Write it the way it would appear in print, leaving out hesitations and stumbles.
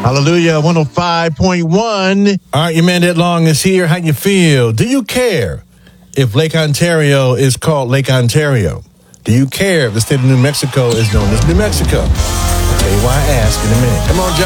Hallelujah, 105.1. All right, your man that long is here. How you feel? Do you care if Lake Ontario is called Lake Ontario? Do you care if the state of New Mexico is known as New Mexico? I'll tell you why I ask in a minute. Come on, John.